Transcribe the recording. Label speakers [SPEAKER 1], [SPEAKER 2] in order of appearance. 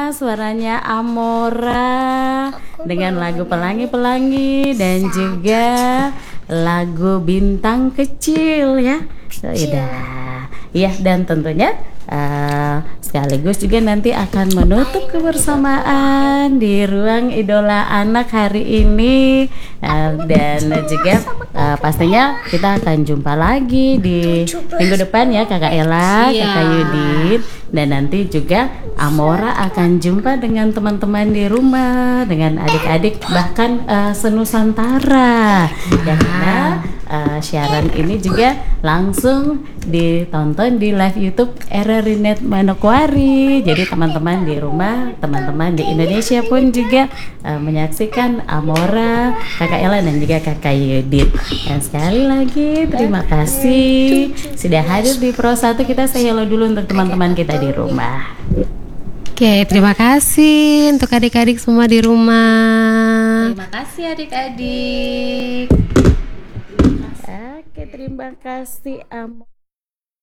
[SPEAKER 1] suaranya Amora dengan lagu Pelangi-Pelangi dan juga lagu Bintang Kecil ya. Ya, dan tentunya sekaligus juga nanti akan menutup kebersamaan di ruang Idola Anak hari ini, dan juga pastinya kita akan jumpa lagi di minggu depan ya Kakak Ella, Kakak Yudit, dan nanti juga Amora akan jumpa dengan teman-teman di rumah, dengan adik-adik bahkan senusantara. Dan siaran ini juga langsung ditonton di live YouTube Rinet Manokwari. Jadi teman-teman di rumah, teman-teman di Indonesia pun juga menyaksikan Amora, Kakak Ella dan juga Kakak Yudit. Dan sekali lagi terima kasih sudah hadir di Pro 1. Kita say hello dulu untuk teman-teman kita di rumah.
[SPEAKER 2] Oke, terima kasih untuk adik-adik semua di rumah.
[SPEAKER 1] Terima kasih adik-adik. Oke, terima kasih Amora.